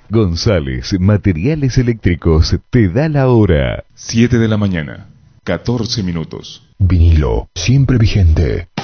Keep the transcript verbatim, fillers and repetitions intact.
González Materiales Eléctricos te da la hora. siete de la mañana, catorce minutos. Vinilo, siempre vigente.